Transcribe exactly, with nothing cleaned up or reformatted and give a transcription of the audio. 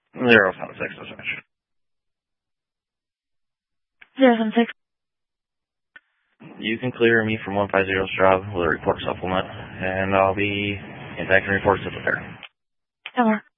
Zero seven six dispatch. Zero seven six. You can clear me from one five zero's job with a report supplement, and I'll be in fact reports to the fair. Over.